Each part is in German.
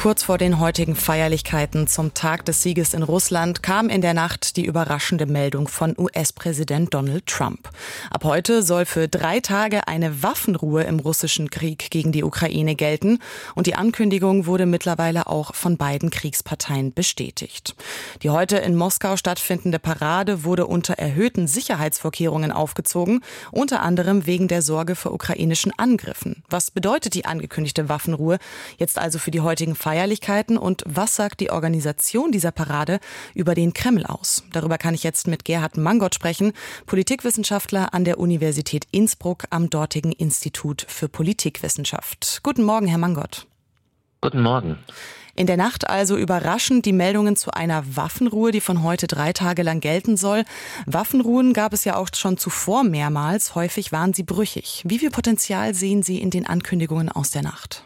Kurz vor den heutigen Feierlichkeiten zum Tag des Sieges in Russland kam in der Nacht die überraschende Meldung von US-Präsident Donald Trump. Ab heute soll für 3 Tage eine Waffenruhe im russischen Krieg gegen die Ukraine gelten. Und die Ankündigung wurde mittlerweile auch von beiden Kriegsparteien bestätigt. Die heute in Moskau stattfindende Parade wurde unter erhöhten Sicherheitsvorkehrungen aufgezogen, unter anderem wegen der Sorge vor ukrainischen Angriffen. Was bedeutet die angekündigte Waffenruhe jetzt also für die heutigen Feierlichkeiten und was sagt die Organisation dieser Parade über den Kreml aus? Darüber kann ich jetzt mit Gerhard Mangot sprechen, Politikwissenschaftler an der Universität Innsbruck am dortigen Institut für Politikwissenschaft. Guten Morgen, Herr Mangot. Guten Morgen. In der Nacht also überraschend die Meldungen zu einer Waffenruhe, die von heute 3 Tage lang gelten soll. Waffenruhen gab es ja auch schon zuvor mehrmals. Häufig waren sie brüchig. Wie viel Potenzial sehen Sie in den Ankündigungen aus der Nacht?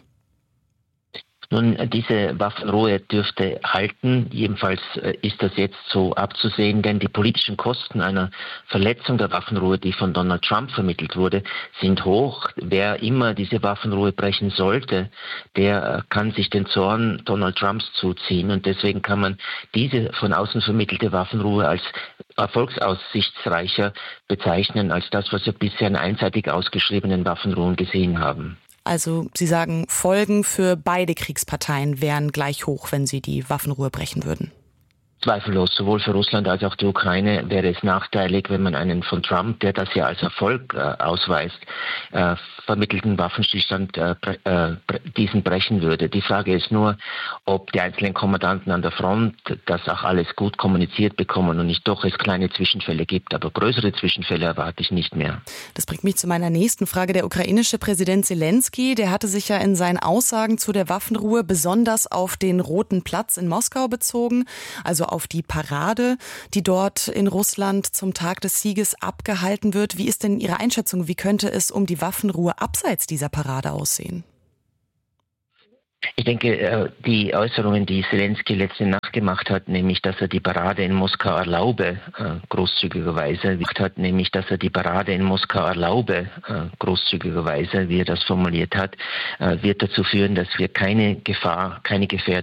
Nun, diese Waffenruhe dürfte halten. Jedenfalls ist das jetzt so abzusehen, denn die politischen Kosten einer Verletzung der Waffenruhe, die von Donald Trump vermittelt wurde, sind hoch. Wer immer diese Waffenruhe brechen sollte, der kann sich den Zorn Donald Trumps zuziehen. Und deswegen kann man diese von außen vermittelte Waffenruhe als erfolgsaussichtsreicher bezeichnen als das, was wir bisher an einseitig ausgeschriebenen Waffenruhen gesehen haben. Also Sie sagen, Folgen für beide Kriegsparteien wären gleich hoch, wenn sie die Waffenruhe brechen würden. Zweifellos, sowohl für Russland als auch die Ukraine wäre es nachteilig, wenn man einen von Trump, der das ja als Erfolg ausweist, vermittelten Waffenstillstand diesen brechen würde. Die Frage ist nur, ob die einzelnen Kommandanten an der Front das auch alles gut kommuniziert bekommen und nicht doch es kleine Zwischenfälle gibt. Aber größere Zwischenfälle erwarte ich nicht mehr. Das bringt mich zu meiner nächsten Frage. Der ukrainische Präsident Zelensky, der hatte sich ja in seinen Aussagen zu der Waffenruhe besonders auf den Roten Platz in Moskau bezogen, also auf die Parade, die dort in Russland zum Tag des Sieges abgehalten wird. Wie ist denn Ihre Einschätzung? Wie könnte es um die Waffenruhe abseits dieser Parade aussehen? Ich denke, die Äußerungen, die Zelensky letzte Nacht gemacht hat, nämlich, dass er die Parade in Moskau erlaube, großzügigerweise, wie er das formuliert hat, wird dazu führen, dass wir keine Gefahr, keine